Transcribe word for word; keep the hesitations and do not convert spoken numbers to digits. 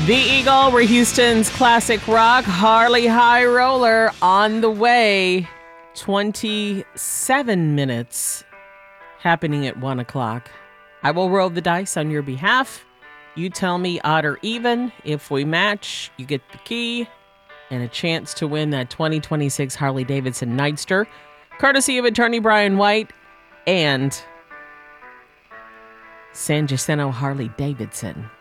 The Eagle, we're Houston's classic rock, Harley High Roller, on the way. twenty-seven minutes, happening at one o'clock. I will roll the dice on your behalf. You tell me odd or even. If we match, you get the key and a chance to win that twenty twenty-six Harley-Davidson Nightster, courtesy of attorney Brian White and San Jacinto Harley-Davidson.